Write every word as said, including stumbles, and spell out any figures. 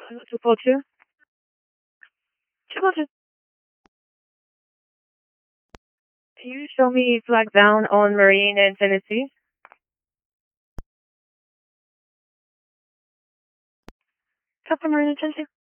two four two. two four two. Can you show me flag down on Marine and Tennessee? Customer Marine and Tennessee.